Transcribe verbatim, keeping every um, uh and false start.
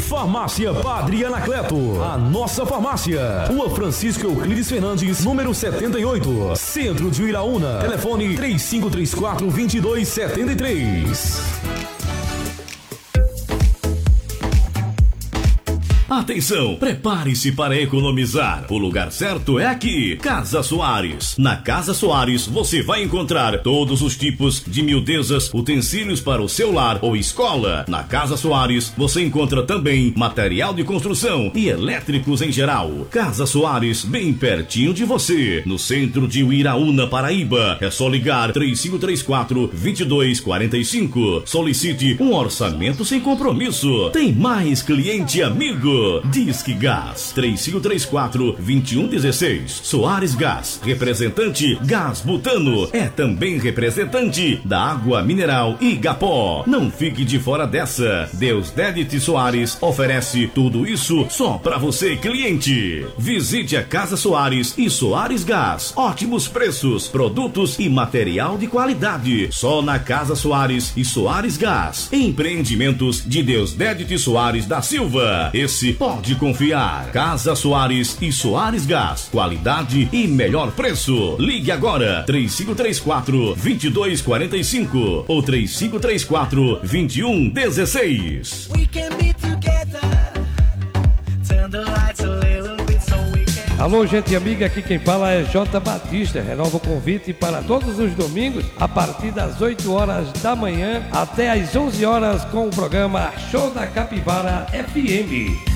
Farmácia Padre Anacleto, a nossa farmácia. Rua Francisco Euclides Fernandes, número setenta e oito, Centro de Iraúna. Telefone três cinco três quatro, dois dois sete três. Atenção, prepare-se para economizar. O lugar certo é aqui, Casa Soares. Na Casa Soares você vai encontrar todos os tipos de miudezas, utensílios para o seu lar ou escola. Na Casa Soares você encontra também material de construção e elétricos em geral. Casa Soares, bem pertinho de você, no centro de Uiraúna, Paraíba. É só ligar três cinco três quatro, dois dois quatro cinco. Solicite um orçamento sem compromisso. Tem mais cliente amigo. Disque Gás três cinco três quatro, dois um um seis. Soares Gás, representante Gás Butano, é também representante da Água Mineral Igapó. Não fique de fora dessa. Deus Dedit Soares oferece tudo isso só para você, cliente. Visite a Casa Soares e Soares Gás. Ótimos preços, produtos e material de qualidade. Só na Casa Soares e Soares Gás. Empreendimentos de Deus Dedit Soares da Silva. Esse pode confiar. Casa Soares e Soares Gás. Qualidade e melhor preço. Ligue agora. três cinco três quatro, dois dois quatro cinco ou três cinco três quatro, dois um um seis. Alô, gente amiga, aqui quem fala é J. Batista. Renova o convite para todos os domingos, a partir das oito horas da manhã até às onze horas, com o programa Show da Capivara F M.